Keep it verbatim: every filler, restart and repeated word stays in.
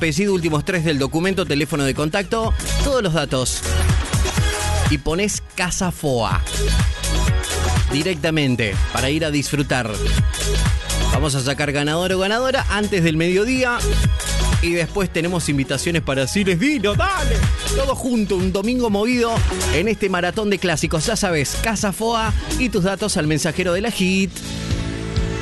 apellido, últimos tres del documento, teléfono de contacto, todos los datos. Y pones Casa Foa directamente para ir a disfrutar. Vamos a sacar ganador o ganadora antes del mediodía. Y después tenemos invitaciones para Cines Dino, dale. Todo junto, un domingo movido en este maratón de clásicos. Ya sabes, Casa Foa y tus datos al mensajero de la Hit.